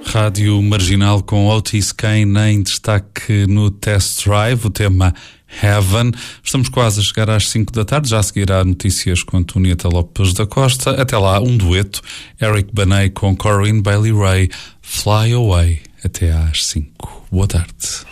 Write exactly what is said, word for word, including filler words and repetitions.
Rádio Marginal com Otis Kane em destaque no Test Drive, o tema Heaven. Estamos quase a chegar às cinco da tarde, já seguirá notícias com Antonieta Lopes da Costa. Até lá, um dueto, Eric Benet com Corinne Bailey Rae, Fly Away. Até às cinco. Boa tarde.